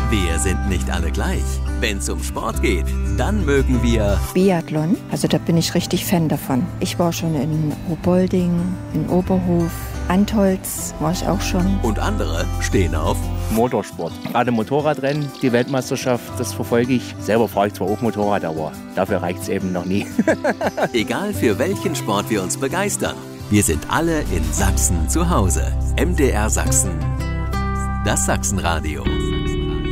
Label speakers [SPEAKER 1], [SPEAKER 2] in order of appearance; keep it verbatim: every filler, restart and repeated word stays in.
[SPEAKER 1] Wir sind nicht alle gleich. Wenn's um Sport geht, dann mögen wir
[SPEAKER 2] Biathlon, also da bin ich richtig Fan davon. Ich war schon in Obolding, in Oberhof, Antholz war ich auch schon.
[SPEAKER 1] Und andere stehen auf
[SPEAKER 3] Motorsport. Gerade Motorradrennen, die Weltmeisterschaft, das verfolge ich. Selber fahre ich zwar auch Motorrad, aber dafür reicht es eben noch nie.
[SPEAKER 1] Egal für welchen Sport wir uns begeistern, wir sind alle in Sachsen zu Hause. M D R Sachsen. Das Sachsenradio.